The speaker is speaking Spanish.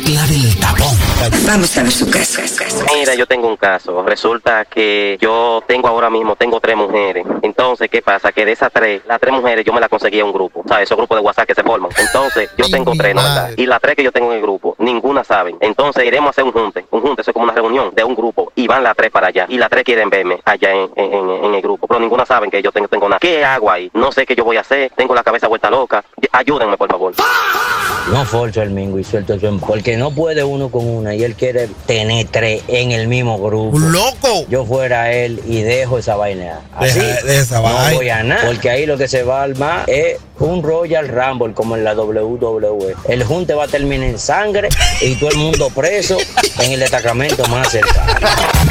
La del tapón. Vamos a ver su caso. Mira, yo tengo un caso. Resulta que yo ahora mismo tengo 3 mujeres. Entonces, ¿qué pasa? Que de esas 3, las 3 mujeres yo me las conseguí a un grupo. ¿Sabes? Esos grupos de WhatsApp que se forman. Entonces, yo tengo 3, ¿no? ¿Verdad? Y las 3 que yo tengo en el grupo, ninguna saben. Entonces, iremos a hacer un junte. Un junte, eso es como una reunión de un grupo. Y van las 3 para allá. Y las 3 quieren verme allá en el grupo. Pero ninguna saben que yo tengo nada. ¿Qué hago ahí? No sé qué yo voy a hacer. Tengo la cabeza vuelta loca. Ayúdenme, por favor. No forzo el mingo y suelto su porque no puede uno con una y él quiere tener 3 en el mismo grupo. ¡Un loco! Yo fuera él y dejo esa vaina. Así de esa no vaina. voy a nada. Porque ahí lo que se va a armar es un Royal Rumble como en la WWE. El junte va a terminar en sangre y todo el mundo preso en el destacamento más cercano.